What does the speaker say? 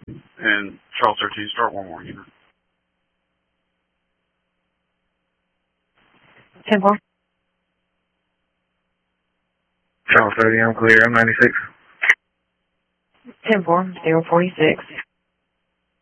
And Charles 13, start one more unit. 10-4. Charles 30, I'm clear. I'm 96. 10-4, 046.